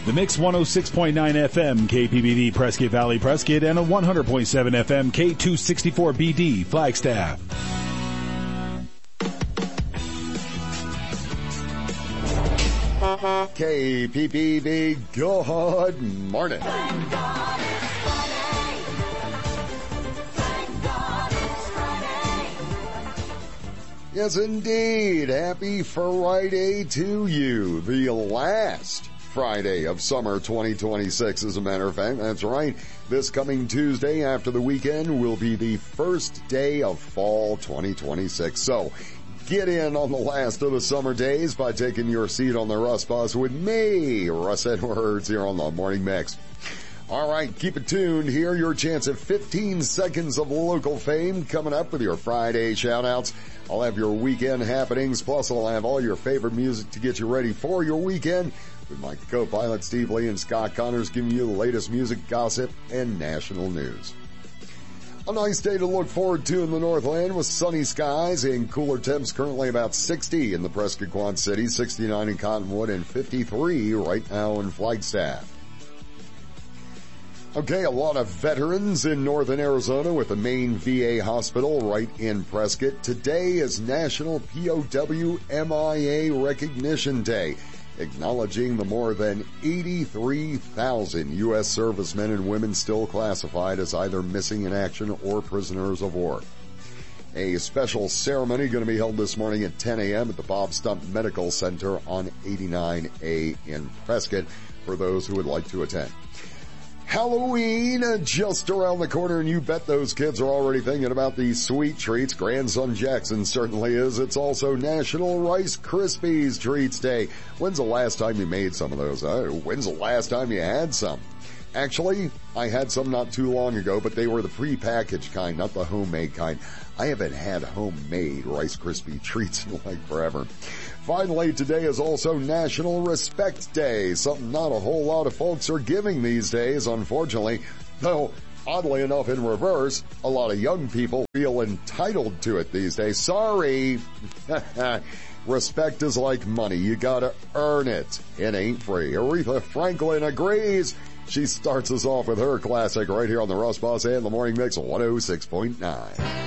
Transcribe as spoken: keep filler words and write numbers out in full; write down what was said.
The Mix one oh six point nine F M, K P B D Prescott Valley Prescott, and a one hundred point seven F M, K two sixty-four B D Flagstaff. K P P B, good morning. Thank God it's Friday. Thank God it's Friday. Yes, indeed. Happy Friday to you. The last Friday of summer twenty twenty-six, as a matter of fact. That's right. This coming Tuesday after the weekend will be the first day of fall twenty twenty-six. So, get in on the last of the summer days by taking your seat on the Russ Bus with me, Russ Edwards, here on the Morning Mix. All right, keep it tuned. Here, your chance at fifteen seconds of local fame coming up with your Friday shout-outs. I'll have your weekend happenings, plus I'll have all your favorite music to get you ready for your weekend, with my co-pilot Steve Lee and Scott Connors giving you the latest music, gossip, and national news. A nice day to look forward to in the Northland with sunny skies and cooler temps, currently about sixty in the Prescott Quad City, sixty-nine in Cottonwood, and fifty-three right now in Flagstaff. Okay, a lot of veterans in northern Arizona with the main V A hospital right in Prescott. Today is National P O W M I A Recognition Day, acknowledging the more than eighty-three thousand U S servicemen and women still classified as either missing in action or prisoners of war. A special ceremony going to be held this morning at ten a.m. at the Bob Stump Medical Center on eighty-nine A in Prescott for those who would like to attend. Halloween just around the corner, and you bet those kids are already thinking about these sweet treats. Grandson Jackson certainly is. It's also National Rice Krispies Treats Day. When's the last time you made some of those? Uh, when's the last time you had some? Actually, I had some not too long ago, but they were the pre-packaged kind, not the homemade kind. I haven't had homemade Rice Krispie treats in like forever. Finally, today is also National Respect Day, something not a whole lot of folks are giving these days, unfortunately. Though, oddly enough, in reverse, a lot of young people feel entitled to it these days. Sorry. Respect is like money. You gotta earn it. It ain't free. Aretha Franklin agrees. She starts us off with her classic right here on the Russ Bus and the Morning Mix one oh six point nine.